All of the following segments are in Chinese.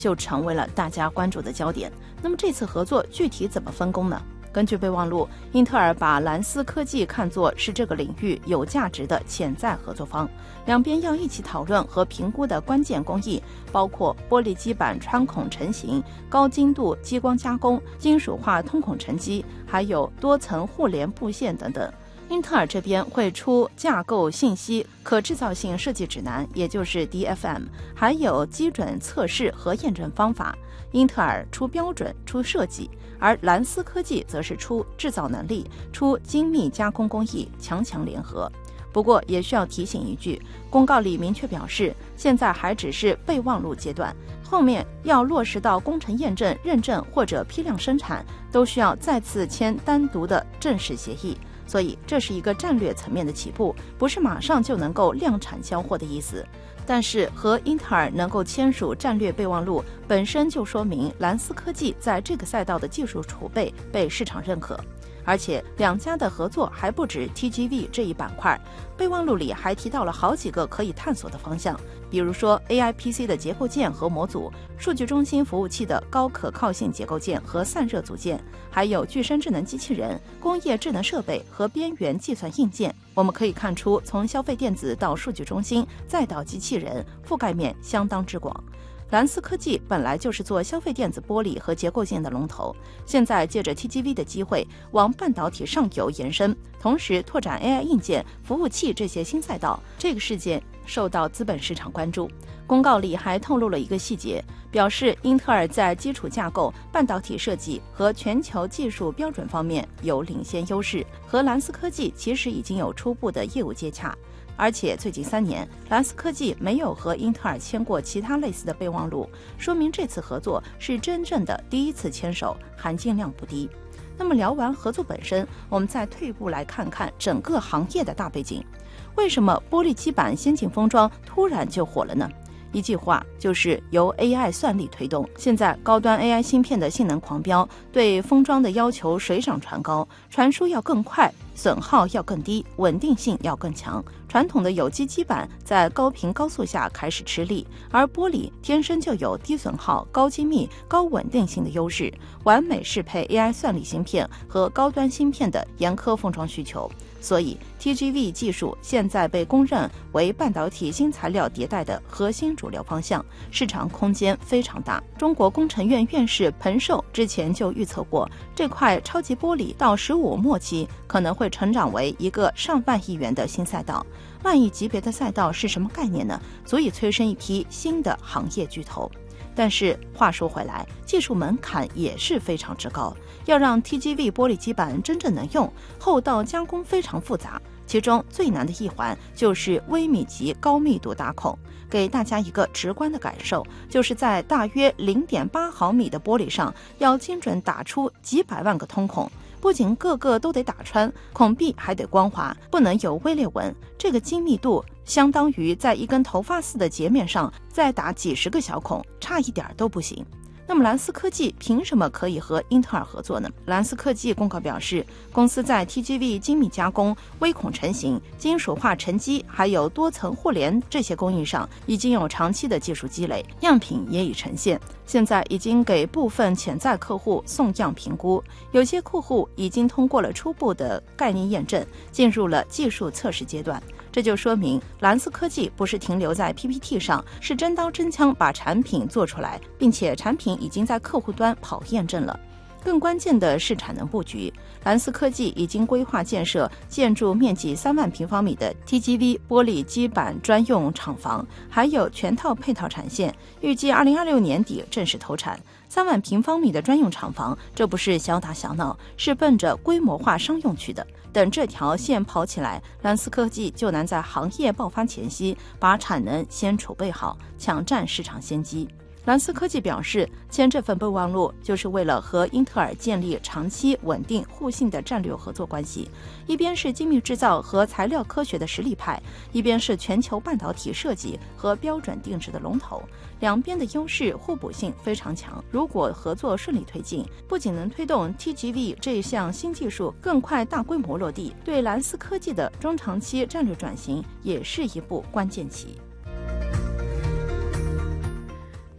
就成为了大家关注的焦点。那么这次合作具体怎么分工呢？根据备忘录，英特尔把蓝思科技看作是这个领域有价值的潜在合作方，两边要一起讨论和评估的关键工艺包括玻璃基板穿孔成型、高精度激光加工、金属化通孔沉积，还有多层互联布线等等。英特尔这边会出架构信息可制造性设计指南，也就是 DFM， 还有基准测试和验证方法。英特尔出标准、出设计，而蓝思科技则是出制造能力、出精密加工工艺，强强联合。不过也需要提醒一句，公告里明确表示，现在还只是备忘录阶段，后面要落实到工程验证、认证或者批量生产，都需要再次签单独的正式协议。所以这是一个战略层面的起步，不是马上就能够量产交货的意思。但是和英特尔能够签署战略备忘录，本身就说明蓝思科技在这个赛道的技术储备被市场认可。而且两家的合作还不止 TGV 这一板块，备忘录里还提到了好几个可以探索的方向，比如说 AI PC 的结构件和模组，数据中心服务器的高可靠性结构件和散热组件，还有具身智能机器人、工业智能设备和边缘计算硬件。我们可以看出，从消费电子到数据中心再到机器人，覆盖面相当之广。蓝思科技本来就是做消费电子玻璃和结构件的龙头，现在借着 TGV 的机会往半导体上游延伸，同时拓展 AI 硬件、服务器这些新赛道。这个事件受到资本市场关注。公告里还透露了一个细节，表示英特尔在基础架构、半导体设计和全球技术标准方面有领先优势，和蓝思科技其实已经有初步的业务接洽。而且最近3年，蓝思科技没有和英特尔签过其他类似的备忘录，说明这次合作是真正的第一次牵手，含金量不低。那么聊完合作本身，我们再退一步来看看整个行业的大背景。为什么玻璃基板先进封装突然就火了呢？一句话，就是由 AI 算力推动。现在高端 AI 芯片的性能狂飙，对封装的要求水涨船高，传输要更快，损耗要更低，稳定性要更强。传统的有机基板在高频高速下开始吃力，而玻璃天生就有低损耗、高精密、高稳定性的优势，完美适配 AI 算力芯片和高端芯片的严苛封装需求。所以 TGV 技术现在被公认为半导体新材料迭代的核心主流方向，市场空间非常大。中国工程院院士彭寿之前就预测过，这块超级玻璃到15末期可能会成长为一个上万亿元的新赛道。万亿级别的赛道是什么概念呢？足以催生一批新的行业巨头。但是话说回来，技术门槛也是非常之高，要让 TGV 玻璃基板真正能用，后道加工非常复杂，其中最难的一环就是微米级高密度打孔。给大家一个直观的感受，就是在大约 0.8 毫米的玻璃上，要精准打出几百万个通孔，不仅个个都得打穿，孔壁还得光滑，不能有微裂纹。这个精密度相当于在一根头发丝的截面上再打几十个小孔，差一点都不行。那么蓝思科技凭什么可以和英特尔合作呢？蓝思科技公告表示，公司在 TGV 精密加工、微孔成型、金属化沉积还有多层互联这些工艺上已经有长期的技术积累，样品也已呈现，现在已经给部分潜在客户送样评估，有些客户已经通过了初步的概念验证，进入了技术测试阶段。这就说明蓝思科技不是停留在 PPT 上，是真刀真枪把产品做出来，并且产品已经在客户端跑验证了。更关键的是产能布局，蓝思科技已经规划建设建筑面积3万平方米的 TGV 玻璃基板专用厂房，还有全套配套产线，预计2026年底正式投产。3万平方米的专用厂房，这不是小打小闹，是奔着规模化商用去的。等这条线跑起来，蓝思科技就能在行业爆发前夕把产能先储备好，抢占市场先机。蓝思科技表示，签这份备忘录就是为了和英特尔建立长期稳定互信的战略合作关系。一边是精密制造和材料科学的实力派，一边是全球半导体设计和标准定制的龙头，两边的优势互补性非常强。如果合作顺利推进，不仅能推动 TGV 这项新技术更快大规模落地，对蓝思科技的中长期战略转型也是一步关键棋。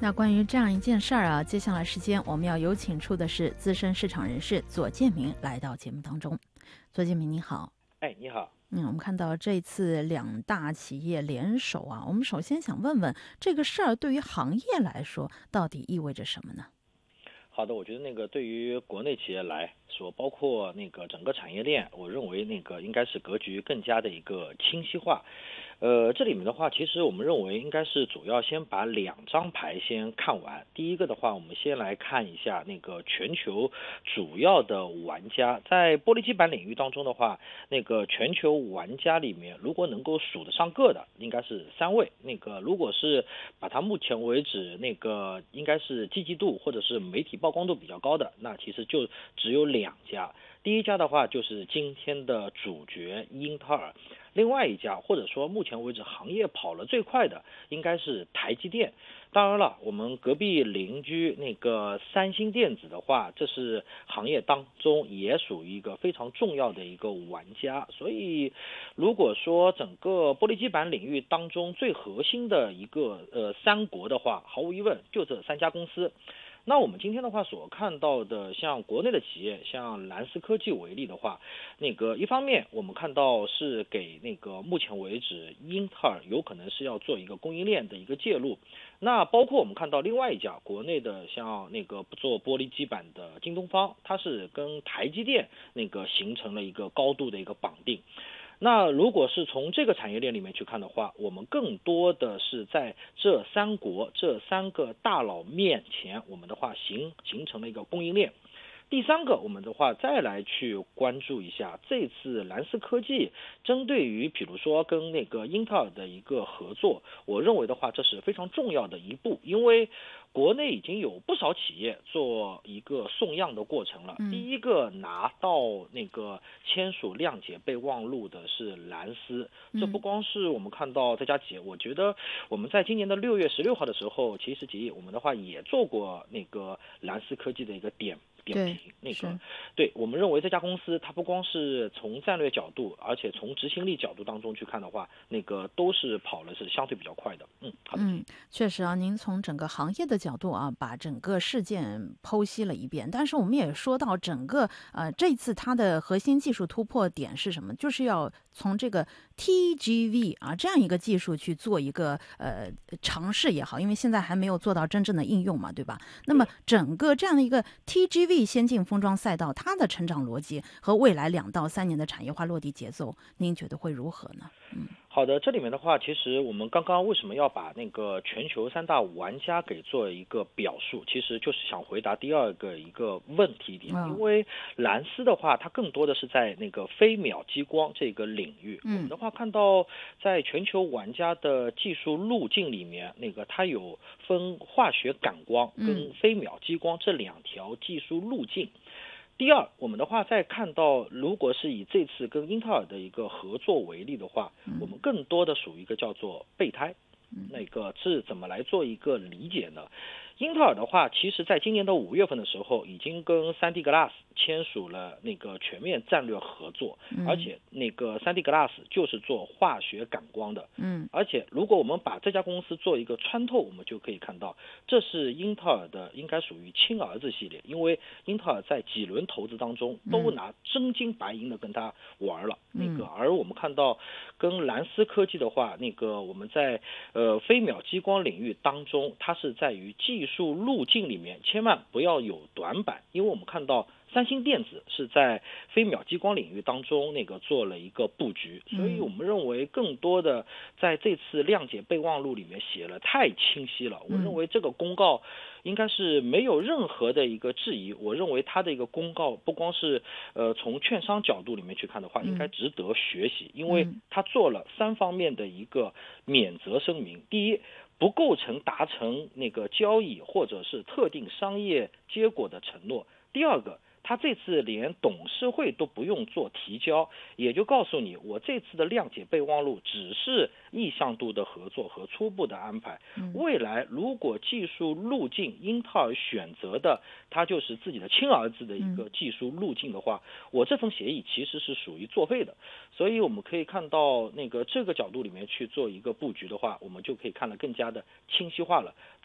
那关于这样一件事儿啊，接下来时间我们要有请出的是资深市场人士左建明来到节目当中。左建明你好。 你好。 我们看到这次两大企业联手啊，我们首先想问问这个事儿对于行业来说到底意味着什么呢？ 好的，我觉得对于国内企业来说，包括整个产业链，我认为应该是格局更加的一个清晰化。这里面的话，其实我们认为应该是主要先把两张牌先看完。第一个的话，我们先来看一下全球主要的玩家，在玻璃基板领域当中的话，全球玩家里面，如果能够数得上个的，应该是3位。如果是把它目前为止应该是积极度或者是媒体曝光度比较高的，那其实就只有2家。第一家的话就是今天的主角英特尔，另外一家或者说目前为止行业跑了最快的应该是台积电。当然了，我们隔壁邻居三星电子的话，这是行业当中也属于一个非常重要的一个玩家。所以如果说整个玻璃基板领域当中最核心的一个三国的话，毫无疑问就这3家公司。那我们今天的话所看到的，像国内的企业，像蓝思科技为例的话，一方面我们看到是给目前为止英特尔有可能是要做一个供应链的一个介入。那包括我们看到另外一家国内的像做玻璃基板的京东方，它是跟台积电形成了一个高度的一个绑定。那如果是从这个产业链里面去看的话，我们更多的是在这3个大佬面前，我们的话形成了一个供应链。第3个，我们的话再来去关注一下这次蓝思科技针对于比如说跟英特尔的一个合作，我认为的话这是非常重要的一步，因为国内已经有不少企业做一个送样的过程了。第一个拿到签署谅解备忘录的是蓝思，这不光是我们看到这家企业，我觉得我们在今年的6月16号的时候，其实我们的话也做过蓝思科技的一个点评。对，我们认为这家公司它不光是从战略角度，而且从执行力角度当中去看的话，都是跑了是相对比较快的。好的。 确实啊，您从整个行业的角度啊，把整个事件剖析了一遍。但是我们也说到整个这次它的核心技术突破点是什么？就是要从这个 TGV 啊这样一个技术去做一个尝试也好，因为现在还没有做到真正的应用嘛，对吧？那么整个这样的一个 TGV 先进封装赛道，它的成长逻辑和未来2到3年的产业化落地节奏，您觉得会如何呢？ 好的，这里面的话，其实我们刚刚为什么要把全球3大玩家给做一个表述，其实就是想回答第2个一个问题点。因为蓝思的话，它更多的是在飞秒激光这个领域。我们的话看到，在全球玩家的技术路径里面，它有分化学感光跟飞秒激光这2条技术路径。第2，我们的话再看到，如果是以这次跟英特尔的一个合作为例的话，我们更多的属于一个叫做备胎。是怎么来做一个理解呢？英特尔的话，其实在今年的5月份的时候，已经跟3D Glass 签署了全面战略合作，而且3D Glass 就是做化学感光的。而且如果我们把这家公司做一个穿透，我们就可以看到，这是英特尔的应该属于亲儿子系列，因为英特尔在几轮投资当中都拿真金白银的跟他玩了。而我们看到跟蓝思科技的话，我们在飞秒激光领域当中，它是在于技术路径里面千万不要有短板，因为我们看到三星电子是在飞秒激光领域当中做了一个布局，所以我们认为更多的在这次谅解备忘录里面写了太清晰了。我认为这个公告应该是没有任何的一个质疑。我认为它的一个公告不光是从券商角度里面去看的话，应该值得学习，因为它做了3方面的一个免责声明。第一，不构成达成交易或者是特定商业结果的承诺。第2个，他这次连董事会都不用做提交，也就告诉你，我这次的谅解备忘录只是意向度的合作和初步的安排。未来如果技术路径英特尔选择的它就是自己的亲儿子的一个技术路径的话，我这份协议其实是属于作废的。所以我们可以看到这个角度里面去做一个布局的话，我们就可以看得更加的清晰化了。第一，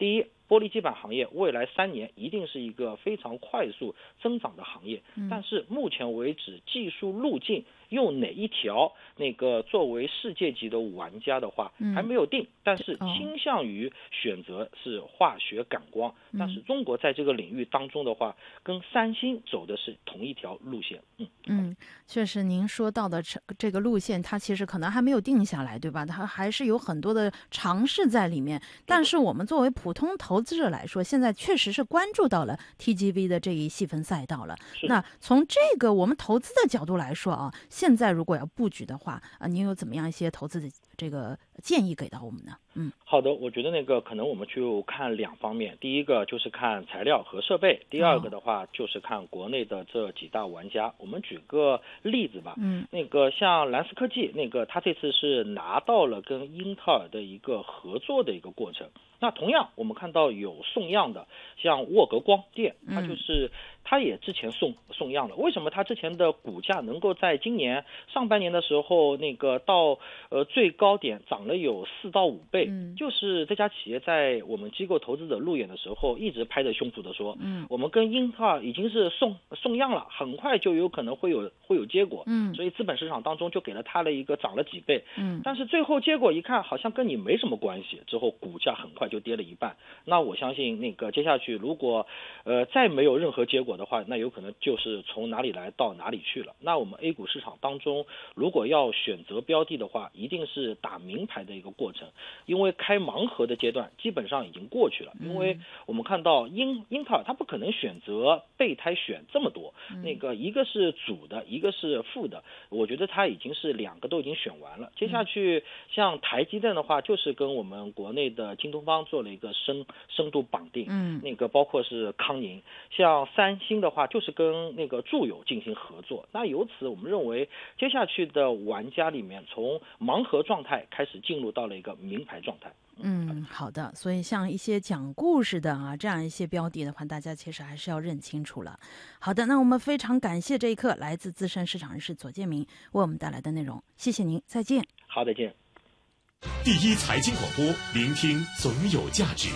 玻璃基板行业未来3年一定是一个非常快速增长的行业，但是目前为止技术路径用哪一条作为世界级的玩家的话还没有定，但是倾向于选择是化学感光，但是中国在这个领域当中的话，跟三星走的是同一条路线。 确实您说到的这个路线，它其实可能还没有定下来，对吧？它还是有很多的尝试在里面。但是我们作为普通投资者来说，现在确实是关注到了 TGV 的这一细分赛道了。那从这个我们投资的角度来说啊，现在如果要布局的话您有怎么样一些投资的这个建议给到我们呢？ 好的，我觉得可能我们就看2方面，第一个就是看材料和设备，第二个的话就是看国内的这几大玩家。我们举个例子吧，像蓝思科技他这次是拿到了跟英特尔的一个合作的一个过程。那同样我们看到有送样的，像沃格光电，它也之前送样了。为什么它之前的股价能够在今年上半年的时候到最高点涨了有4到5倍？就是这家企业在我们机构投资者路演的时候一直拍着胸脯的说，我们跟英特尔已经是送样了，很快就有可能会有结果。所以资本市场当中就给了它了一个涨了几倍。但是最后结果一看，好像跟你没什么关系，之后股价很快就跌了一半。那我相信接下去如果再没有任何结果的话，那有可能就是从哪里来到哪里去了。那我们 A 股市场当中如果要选择标的的话，一定是打明牌的一个过程，因为开盲盒的阶段基本上已经过去了。因为我们看到英特尔它不可能选择备胎选这么多，一个是主的，一个是副的，我觉得它已经是2个都已经选完了。接下去像台积电的话，就是跟我们国内的京东方做了一个深度绑定，包括是康宁，像三星的话就是跟住友进行合作。那由此我们认为接下去的玩家里面，从盲盒状态开始进入到了一个名牌状态。 好的，所以像一些讲故事的这样一些标的的话，大家其实还是要认清楚了。好的，那我们非常感谢这一刻来自资深市场人士左建明为我们带来的内容，谢谢您，再见。 好，再见。 第一财经广播，聆听总有价值。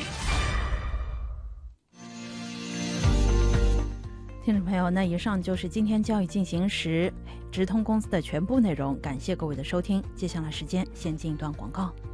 听众朋友，那以上就是今天交易进行时直通公司的全部内容，感谢各位的收听。接下来时间先进一段广告。